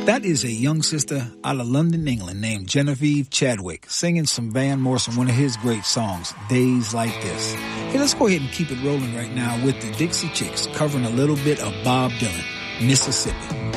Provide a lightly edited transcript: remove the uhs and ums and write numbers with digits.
That is a young sister out of London, England, named Genevieve Chadwick, singing some Van Morrison, one of his great songs, Days Like This. Hey, let's go ahead and keep it rolling right now with the Dixie Chicks, covering a little bit of Bob Dylan, Mississippi.